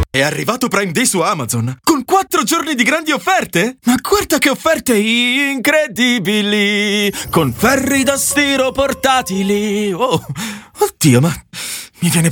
È arrivato Prime Day su Amazon, con 4 giorni di grandi offerte! Ma guarda che offerte incredibili! Con ferri da stiro portatili! Oh, oddio, ma mi viene